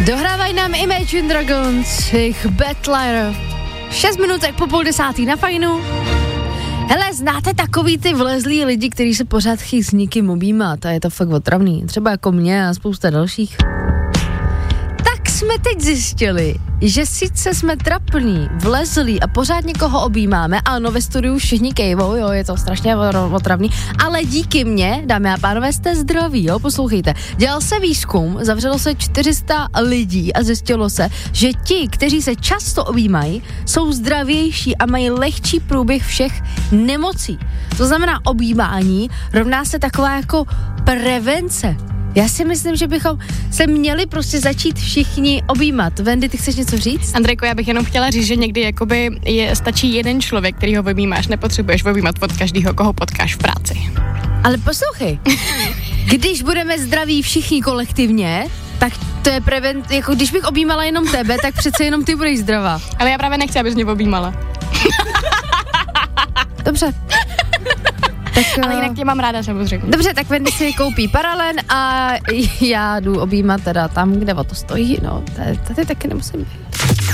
Dohrávají nám Imagine Dragons, jejich Battler. 6 minutek po 9:30 na Fajnu. Hele, znáte takový ty vlezlý lidi, kteří se pořád chtějí s někým objímat a je to fakt otravný. Třeba jako mě a spousta dalších. Tak jsme teď zjistili, že sice jsme trapní, vlezlí a pořád někoho objímáme, ano, ve studiu všichni kejvou, jo, je to strašně otravný, ale díky mně, dámy a pánové, jste zdraví, jo, poslouchejte. Dělal se výzkum, zavřelo se 400 lidí a zjistilo se, že ti, kteří se často objímají, jsou zdravější a mají lehčí průběh všech nemocí. To znamená, objímání rovná se taková jako prevence. Já si myslím, že bychom se měli prostě začít všichni objímat. Wendy, ty chceš něco říct? Andrejko, já bych jenom chtěla říct, že někdy jakoby stačí jeden člověk, který ho objímáš, nepotřebuješ objímat od každého, koho potkáš v práci. Ale poslouchej, když budeme zdraví všichni kolektivně, tak to je jako když bych objímala jenom tebe, tak přece jenom ty budeš zdravá. Ale já právě nechci, abys mě objímala. Dobře. Tak, ale jinak tě mám ráda, samozřejmě. Dobře, tak Wendy si koupí paralen a já jdu objímat teda tam, kde o to stojí, no, tady taky nemusím být.